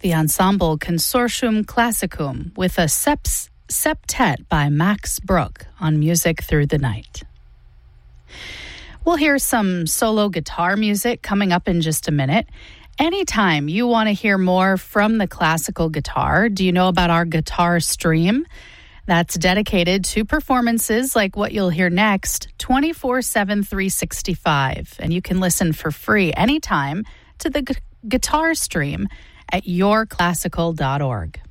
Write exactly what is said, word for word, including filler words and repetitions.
the ensemble Consortium Classicum with a seps, septet by Max Bruch on Music Through the Night. We'll hear some solo guitar music coming up in just a minute. Anytime you want to hear more from the classical guitar, do you know about our guitar stream? That's dedicated to performances like what you'll hear next, twenty-four seven, three sixty-five. And you can listen for free anytime to the gu- guitar stream at your classical dot org.